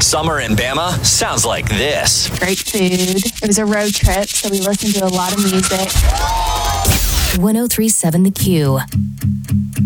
Summer in Bama sounds like this. Great food. It was a road trip, so we listened to a lot of music. 103.7 The Q.